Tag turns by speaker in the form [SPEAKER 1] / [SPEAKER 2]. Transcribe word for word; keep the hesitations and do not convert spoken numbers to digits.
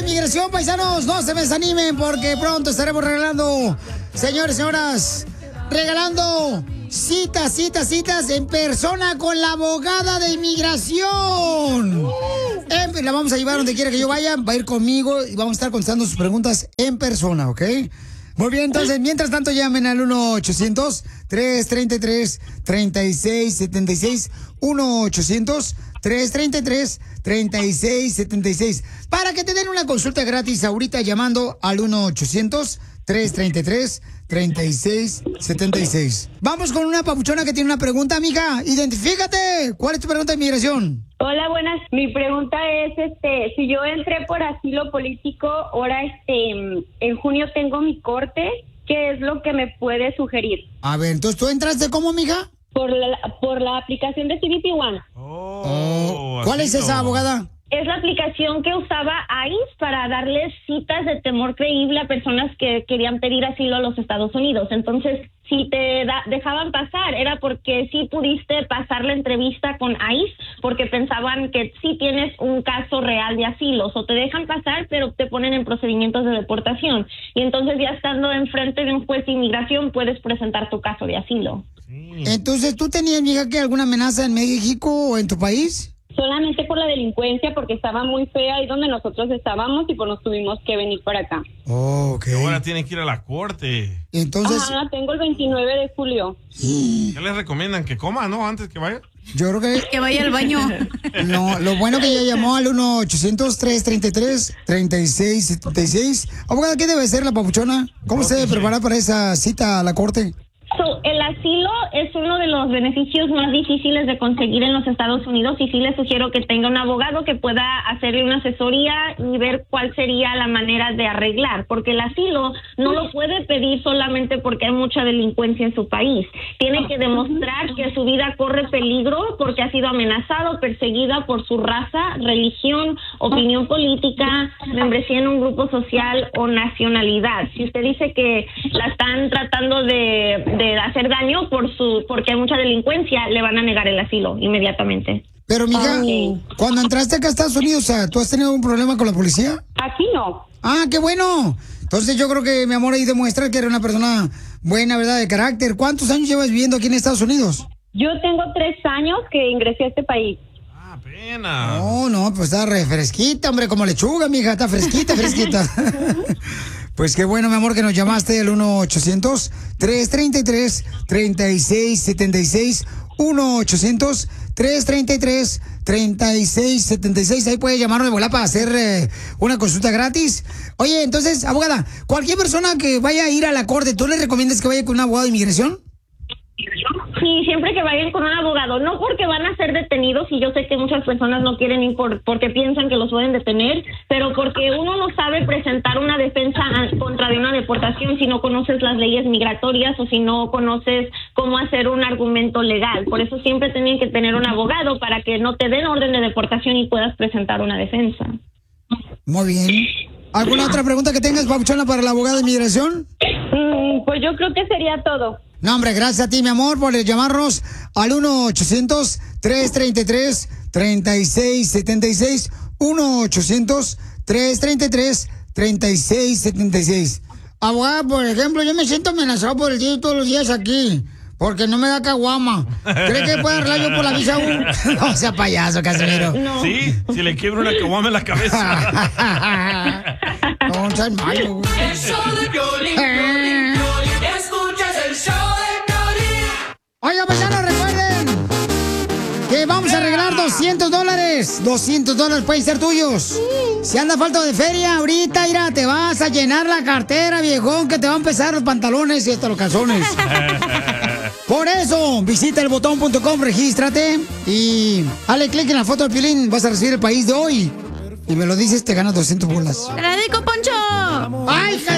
[SPEAKER 1] inmigración, paisanos, no se me desanimen porque pronto estaremos regalando, señores y señoras, regalando citas, citas, citas en persona con la abogada de inmigración. Eh, la vamos a llevar donde quiera que yo vaya, va a ir conmigo y vamos a estar contestando sus preguntas en persona, ¿ok? Muy bien, entonces, mientras tanto, llamen al uno ochocientos, tres treinta y tres, treinta y seis setenta y seis, uno ochocientos, tres treinta y tres, treinta y seis setenta y seis, para que te den una consulta gratis ahorita llamando al uno ochocientos, tres treinta y tres, treinta y seis setenta y seis. Vamos con una papuchona que tiene una pregunta, amiga. Identifícate. ¿Cuál es tu pregunta de inmigración?
[SPEAKER 2] Hola, buenas. Mi pregunta es, este, si yo entré por asilo político, ahora, este, en junio tengo mi corte, ¿qué es lo que me puede sugerir?
[SPEAKER 1] A ver, entonces, ¿tú entraste cómo, amiga?
[SPEAKER 2] Por la, por la aplicación de C B P One.
[SPEAKER 1] Oh, ¿cuál es esa, abogada?
[SPEAKER 2] Es la aplicación que usaba ICE para darles citas de temor creíble a personas que querían pedir asilo a los Estados Unidos. Entonces, si te da, dejaban pasar, era porque sí pudiste pasar la entrevista con ICE, porque pensaban que sí tienes un caso real de asilo. O te dejan pasar, pero te ponen en procedimientos de deportación. Y entonces, ya estando enfrente de un juez de inmigración, puedes presentar tu caso de asilo.
[SPEAKER 1] Entonces, ¿tú tenías, amiga, que alguna amenaza en México o en tu país?
[SPEAKER 2] Solamente por la delincuencia, porque estaba muy fea ahí donde nosotros estábamos y pues nos tuvimos que venir para acá.
[SPEAKER 1] Oh, ok.
[SPEAKER 3] Y ahora tienen que ir a la corte.
[SPEAKER 1] Entonces...
[SPEAKER 2] Ajá, tengo el veintinueve de julio.
[SPEAKER 3] ¿Qué les recomiendan? ¿Que coma, no? Antes que vaya.
[SPEAKER 1] Yo creo que...
[SPEAKER 4] Que vaya al baño.
[SPEAKER 1] No, lo bueno que ella llamó al uno ochocientos, tres treinta y tres, treinta y seis setenta y seis. Abogada, ¿qué debe ser la papuchona? ¿Cómo se debe preparar para esa cita a la corte?
[SPEAKER 2] So, el asilo es uno de los beneficios más difíciles de conseguir en los Estados Unidos y sí le sugiero que tenga un abogado que pueda hacerle una asesoría y ver cuál sería la manera de arreglar, porque el asilo no lo puede pedir solamente porque hay mucha delincuencia en su país. Tiene que demostrar que su vida corre peligro porque ha sido amenazado, perseguida por su raza, religión, opinión política, membresía en un grupo social o nacionalidad. Si usted dice que la están tratando de, de de hacer daño por su porque hay mucha delincuencia, le van a negar el asilo inmediatamente.
[SPEAKER 1] Pero, mija,
[SPEAKER 2] Ay.
[SPEAKER 1] cuando entraste acá a Estados Unidos, o sea, ¿tú has tenido un problema con la policía?
[SPEAKER 2] Aquí no.
[SPEAKER 1] Ah, qué bueno. Entonces yo creo que, mi amor, ahí demuestra que eres una persona buena, ¿verdad?, de carácter. ¿Cuántos años llevas viviendo aquí en Estados Unidos?
[SPEAKER 2] Yo tengo tres años que ingresé a este país.
[SPEAKER 3] Ah, pena.
[SPEAKER 1] No, no, pues está re fresquita, hombre, como lechuga, mija, está fresquita, fresquita. Pues qué bueno, mi amor, que nos llamaste al uno ochocientos, tres treinta y tres, treinta y seis setenta y seis, uno ochocientos, tres treinta y tres, treinta y seis setenta y seis. Ahí puedes llamarnos de volada para hacer eh, una consulta gratis. Oye, entonces, abogada, cualquier persona que vaya a ir a la corte, ¿tú le recomiendas que vaya con un abogado de inmigración?
[SPEAKER 2] Sí, siempre que vayan con un abogado, no porque van a ser detenidos, y yo sé que muchas personas no quieren ir por, porque piensan que los pueden detener, pero porque uno no sabe presentar una defensa contra de una deportación si no conoces las leyes migratorias o si no conoces cómo hacer un argumento legal. Por eso siempre tienen que tener un abogado para que no te den orden de deportación y puedas presentar una defensa.
[SPEAKER 1] Muy bien. ¿Alguna otra pregunta que tengas, papuchona, para la abogada de inmigración?
[SPEAKER 2] Mm, pues yo creo que sería todo.
[SPEAKER 1] No, hombre, gracias a ti, mi amor, por llamarnos al uno ochocientos, tres treinta y tres, treinta y seis setenta y seis, uno ochocientos, tres treinta y tres, treinta y seis setenta y seis. Abogada, por ejemplo, yo me siento amenazado por el tío todos los días aquí, porque no me da caguama. ¿Cree que puedo arreglar yo por la visa U? No sea payaso, Casimiro.
[SPEAKER 2] No.
[SPEAKER 3] Sí, si le quiebro una caguama en la cabeza.
[SPEAKER 1] No, seas malo.
[SPEAKER 5] El show de Piolín, Piolín, Piolín. Escuchas el show de Piolín.
[SPEAKER 1] Oiga, paisanos, recuerden que vamos a regalar doscientos dólares. doscientos dólares pueden ser tuyos. Si anda falta de feria, ahorita, mira, te vas a llenar la cartera, viejón, que te van a empezar los pantalones y hasta los calzones. Por eso, visita el botón punto com, regístrate y dale clic en la foto del Piolín. Vas a recibir el país de hoy. Y me lo dices, te ganas doscientos bolas.
[SPEAKER 4] ¡Te la dedico, Poncho!
[SPEAKER 1] ¡Ay,